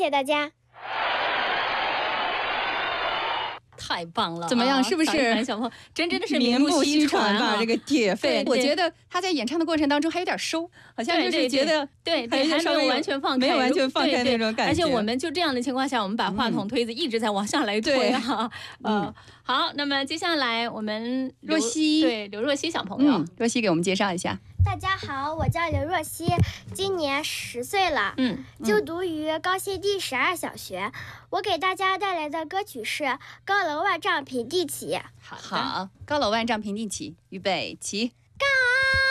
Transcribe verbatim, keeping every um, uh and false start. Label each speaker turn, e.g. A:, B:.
A: 谢大家。
B: 太棒了！
C: 怎么样？是不是
B: 小朋友真真的是
C: 名不虚传吧？这个铁肺，
B: 我
C: 觉得他在演唱的过程当中还有点收，好像就是觉得
B: 对对，还没有完全放开，
C: 没有完全放开那种感觉。
B: 而且我们就这样的情况下，我们把话筒推子一直在往下来推哈。嗯，好，那么接下来我们
C: 若曦，
B: 对刘若曦小朋友，
C: 若曦给我们介绍一下。
A: 大家好，我叫刘若曦，今年十岁了，
B: 嗯，
A: 就读于高溪第十二小学。我给大家带来的歌曲是《高楼万丈平地起》。
C: 好，高楼万丈平地起，预备起。
A: 高